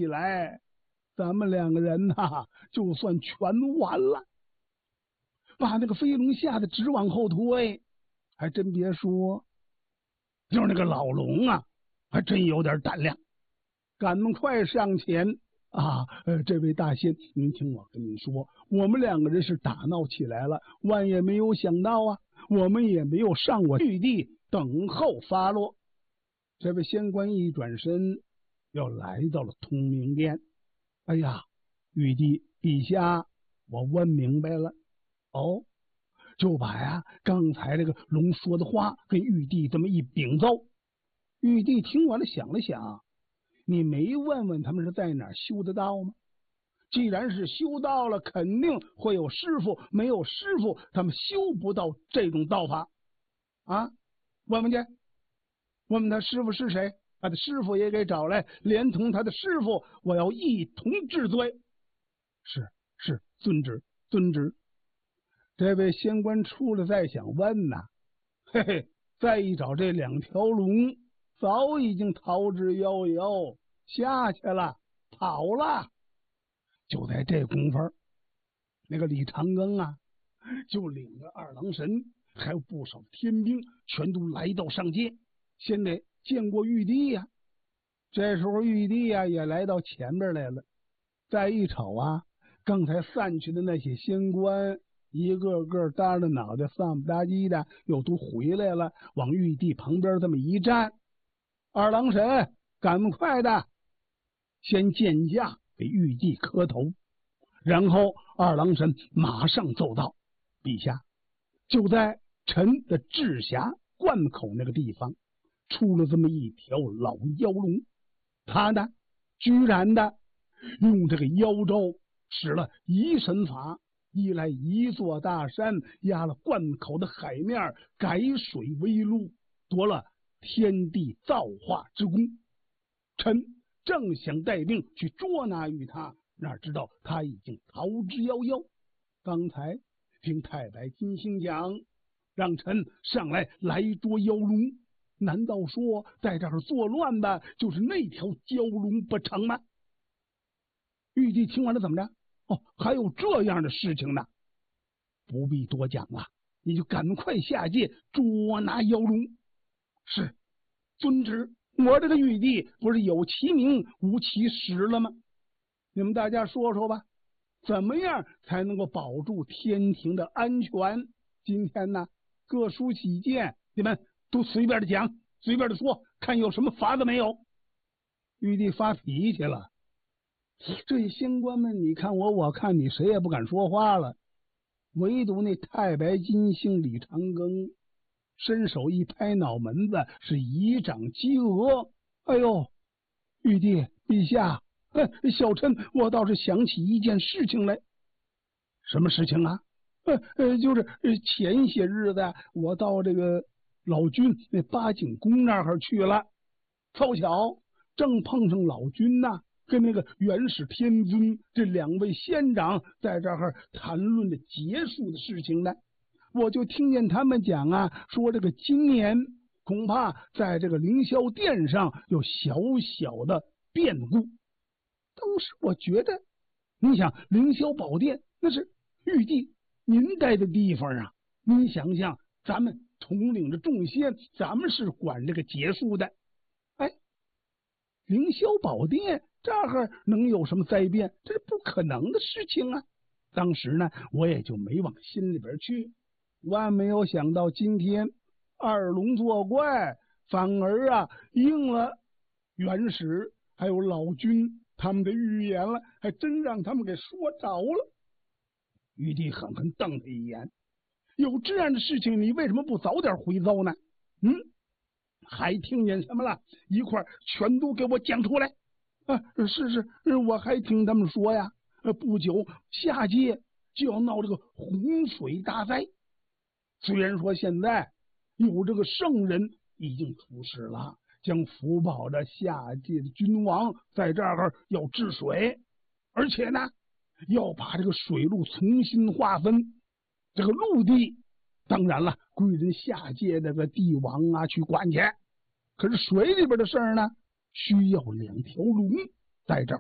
一来，咱们两个人呐，就算全完了，把那个飞龙吓得直往后退。还真别说，就是那个老龙啊，还真有点胆量，赶快上前啊！这位大仙，您听我跟您说，我们两个人是打闹起来了，万也没有想到啊，我们也没有上过玉帝等候发落。这位仙官一转身，要来到了通明殿。哎呀，玉帝陛下，我问明白了。哦，就把刚才这个龙说的话跟玉帝这么一禀奏。玉帝听完了想了想，你没问问他们是在哪儿修的道吗？既然是修道了，肯定会有师傅，没有师傅他们修不到这种道法啊！问问去，问问他师傅是谁，他的师傅也给找来，连同他的师傅我要一同治罪。是，遵旨遵旨。这位仙官出来再想问呐，嘿嘿，再一找这两条龙早已经逃之夭夭，下去了，跑了。就在这功夫，那个李长庚啊，就领着二郎神还有不少天兵，全都来到上界，先得见过玉帝呀。这时候玉帝呀也来到前边来了，再一瞅啊，刚才散去的那些仙官，一个个耷着脑袋，丧不搭叽的，又都回来了，往玉帝旁边这么一站。二郎神赶快的先见驾给玉帝磕头，然后二郎神马上奏道：陛下，就在臣的治辖灌口那个地方出了这么一条老妖龙，他呢居然的用这个妖招使了移神法，一来一座大山压了灌口的海面，改水为陆，夺了天地造化之功。臣正想带兵去捉拿于他，哪知道他已经逃之夭夭。刚才听太白金星讲，让臣上来捉妖龙，难道说在这儿作乱的就是那条蛟龙不成吗？玉帝听完了怎么着？哦，还有这样的事情呢？不必多讲了，你就赶快下界捉拿妖龙。是，遵旨。我这个玉帝不是有其名无其实了吗？你们大家说说吧，怎么样才能够保住天庭的安全？今天呢，各抒己见，你们都随便的讲，随便的说，看有什么法子没有。玉帝发脾气了，这些仙官们你看我，我看你，谁也不敢说话了，唯独那太白金星李长庚伸手一拍脑门子，是以掌击额。哎呦，玉帝陛下，小臣我倒是想起一件事情来。什么事情啊？就是前些日子我到这个老君那八景宫那儿去了，凑巧正碰上老君呐跟那个元始天尊这两位仙长在这儿谈论着结束的事情呢。我就听见他们讲啊，说这个今年恐怕在这个凌霄殿上有小小的变故。当时我觉得，你想凌霄宝殿那是玉帝您待的地方啊，您想想，咱们统领着众仙，咱们是管这个结束的。哎，凌霄宝殿这儿能有什么灾变？这是不可能的事情啊！当时呢，我也就没往心里边去。万没有想到，今天二龙作怪，反而应了元始还有老君他们的预言了，还真让他们给说着了。玉帝狠狠瞪他一眼，有这样的事情，你为什么不早点回奏呢？还听见什么了？一块全都给我讲出来。是，我还听他们说呀，不久下界就要闹这个洪水大灾。虽然说现在有这个圣人已经出世了，将福保着下界的君王在这儿要治水，而且呢要把这个水路重新划分，这个陆地当然了归人下界那个帝王去管去，可是水里边的事儿呢，需要两条龙在这儿